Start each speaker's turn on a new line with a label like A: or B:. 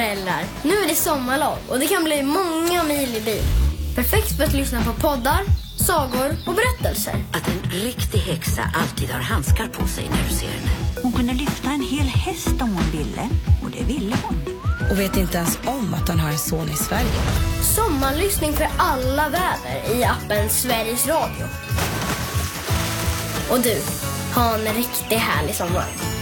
A: föräldrar. Nu är det sommarlov och det kan bli många mil i bil. Perfekt för att lyssna på poddar, sagor och berättelser.
B: Att en riktig häxa alltid har handskar på sig när du ser henne.
C: Hon kunde lyfta en hel häst om hon ville. Och det ville hon.
D: Och vet inte ens om att hon har en son i Sverige.
A: Sommarlyssning för alla väder i appen Sveriges Radio. Och du, ha en riktigt härlig sommar.